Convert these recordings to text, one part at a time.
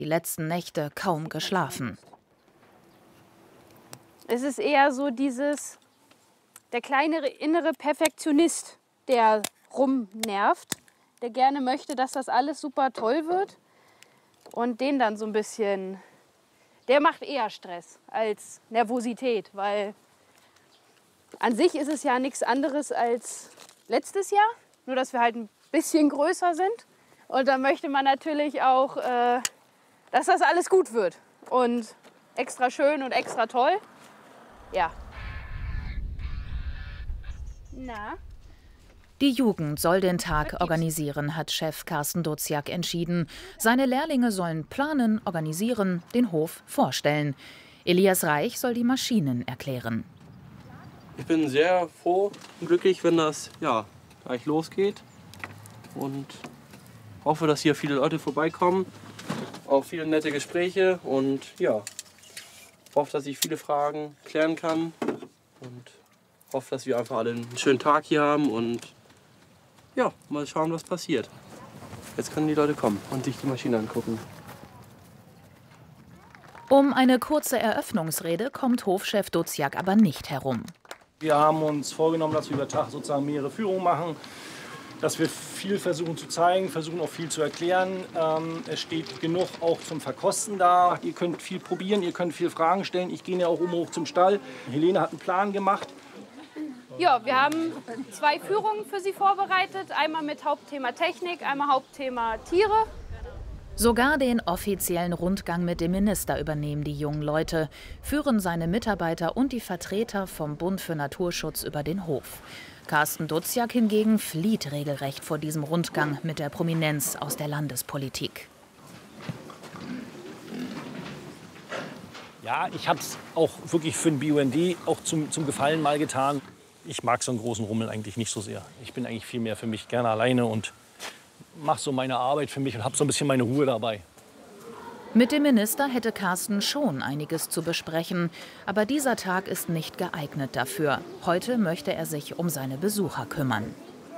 die letzten Nächte kaum geschlafen. Es ist eher so der kleine innere Perfektionist, der rumnervt, der gerne möchte, dass das alles super toll wird und den dann so ein bisschen, der macht eher Stress als Nervosität, weil an sich ist es ja nichts anderes als letztes Jahr, nur dass wir halt ein bisschen größer sind und dann möchte man natürlich auch, dass das alles gut wird und extra schön und extra toll, ja. Na? Die Jugend soll den Tag organisieren, hat Chef Carsten Duziak entschieden. Seine Lehrlinge sollen planen, organisieren, den Hof vorstellen. Elias Reich soll die Maschinen erklären. Ich bin sehr froh und glücklich, wenn das gleich losgeht. Und hoffe, dass hier viele Leute vorbeikommen. Auch viele nette Gespräche und hoffe, dass ich viele Fragen klären kann. Und hoffe, dass wir einfach alle einen schönen Tag hier haben und mal schauen, was passiert. Jetzt können die Leute kommen und sich die Maschine angucken. Um eine kurze Eröffnungsrede kommt Hofchef Duziak aber nicht herum. Wir haben uns vorgenommen, dass wir über Tag sozusagen mehrere Führungen machen, dass wir viel versuchen zu zeigen, versuchen auch viel zu erklären. Es steht genug auch zum Verkosten da. Ihr könnt viel probieren, ihr könnt viel Fragen stellen. Ich gehe ja auch hoch zum Stall. Helene hat einen Plan gemacht. Ja, wir haben 2 Führungen für Sie vorbereitet. Einmal mit Hauptthema Technik, einmal Hauptthema Tiere. Sogar den offiziellen Rundgang mit dem Minister übernehmen die jungen Leute, führen seine Mitarbeiter und die Vertreter vom Bund für Naturschutz über den Hof. Carsten Duziak hingegen flieht regelrecht vor diesem Rundgang mit der Prominenz aus der Landespolitik. Ja, ich habe es auch wirklich für den BUND auch zum Gefallen mal getan. Ich mag so einen großen Rummel eigentlich nicht so sehr. Ich bin eigentlich viel mehr für mich gerne alleine und mache so meine Arbeit für mich und habe so ein bisschen meine Ruhe dabei. Mit dem Minister hätte Carsten schon einiges zu besprechen. Aber dieser Tag ist nicht geeignet dafür. Heute möchte er sich um seine Besucher kümmern.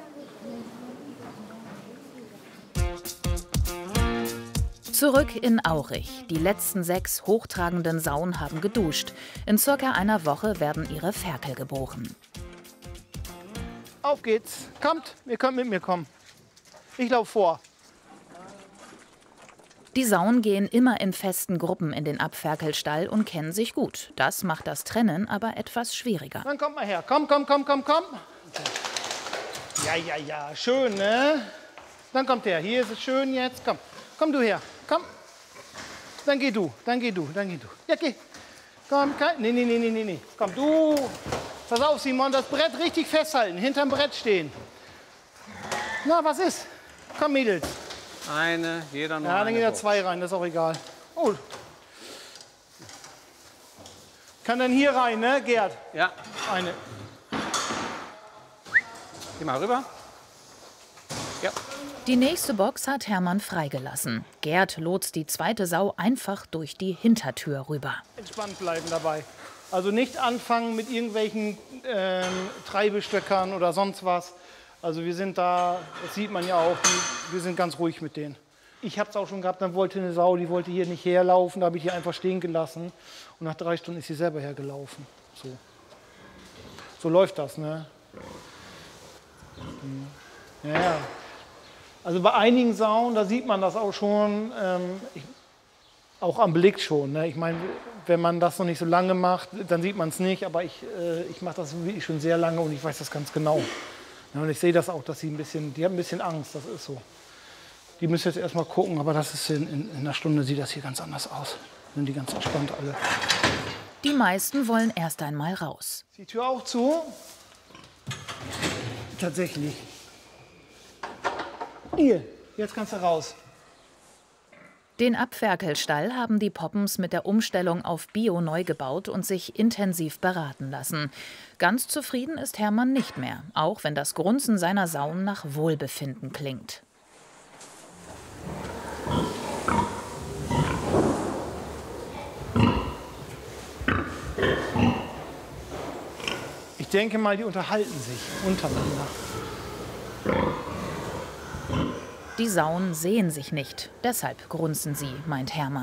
Zurück in Aurich. Die letzten 6 hochtragenden Sauen haben geduscht. In circa einer Woche werden ihre Ferkel geboren. Auf geht's. Kommt, ihr könnt mit mir kommen. Ich laufe vor. Die Sauen gehen immer in festen Gruppen in den Abferkelstall und kennen sich gut. Das macht das Trennen aber etwas schwieriger. Dann kommt mal her. Komm. Ja. Schön, ne? Dann kommt der. Hier ist es schön jetzt. Komm du her. Komm. Dann geh du. Ja, geh. Komm, nee. Komm, du. Pass auf, Simon, das Brett richtig festhalten. Hinterm Brett stehen. Na, was ist? Komm, Mädels. Eine, jeder nur. Ja, dann gehen da 2 rein, das ist auch egal. Oh. Kann dann hier rein, ne, Gerd? Ja. Eine. Geh mal rüber. Ja. Die nächste Box hat Hermann freigelassen. Gerd lotst die zweite Sau einfach durch die Hintertür rüber. Entspannt bleiben dabei. Also nicht anfangen mit irgendwelchen Treibestöckern oder sonst was. Also wir sind da, das sieht man ja auch, wir sind ganz ruhig mit denen. Ich habe es auch schon gehabt, dann wollte eine Sau, die wollte hier nicht herlaufen, da habe ich die einfach stehen gelassen. Und nach 3 Stunden ist sie selber hergelaufen. So läuft das, ne? Ja. Also bei einigen Sauen, da sieht man das auch schon, auch am Blick schon. Ne? Ich meine, wenn man das noch nicht so lange macht, dann sieht man es nicht. Aber ich mache das wirklich schon sehr lange und ich weiß das ganz genau. Ja, und ich sehe das auch, dass die haben ein bisschen Angst, das ist so. Die müssen jetzt erstmal gucken, aber das ist in einer Stunde sieht das hier ganz anders aus. Sind die ganz entspannt alle. Die meisten wollen erst einmal raus. Die Tür auch zu. Tatsächlich. Hier, jetzt kannst du raus. Den Abferkelstall haben die Poppens mit der Umstellung auf Bio neu gebaut und sich intensiv beraten lassen. Ganz zufrieden ist Hermann nicht mehr, auch wenn das Grunzen seiner Sauen nach Wohlbefinden klingt. Ich denke mal, die unterhalten sich untereinander. Die Sauen sehen sich nicht, deshalb grunzen sie, meint Hermann.